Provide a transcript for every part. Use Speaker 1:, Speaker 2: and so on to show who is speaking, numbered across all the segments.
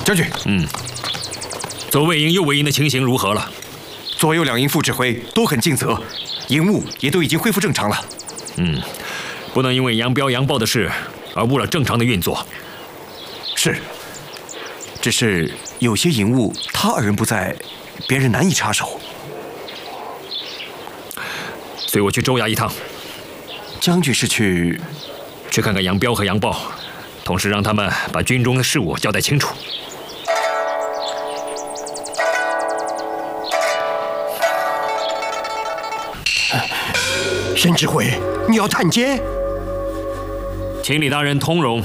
Speaker 1: 将军，
Speaker 2: 左卫营、右卫营的情形如何了？
Speaker 1: 左右两营副指挥都很尽责，营务也都已经恢复正常了。
Speaker 2: 不能因为杨彪、杨豹的事而误了正常的运作。
Speaker 1: 是，只是有些营务他二人不在，别人难以插手。
Speaker 2: 随我去州衙一趟。
Speaker 1: 将军是去
Speaker 2: 看看杨彪和杨豹，同时让他们把军中的事务交代清楚。
Speaker 3: 沈指挥，你要探监？
Speaker 2: 请李大人通融。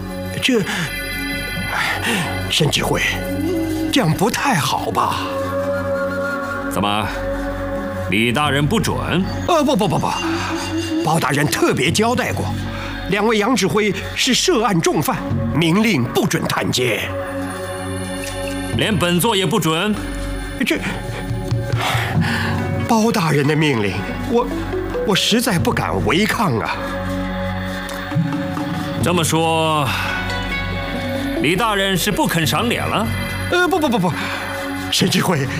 Speaker 3: 沈指挥，这样不太好吧？
Speaker 2: 怎么，李大人不准？
Speaker 3: 不，包大人特别交代过，两位杨指挥是涉案重犯，明令不准探监。
Speaker 2: 连本座也不准？
Speaker 3: 包大人的命令，我实在不敢违抗啊。
Speaker 2: 这么说，李大人是不肯赏脸了？
Speaker 3: 不，沈指挥，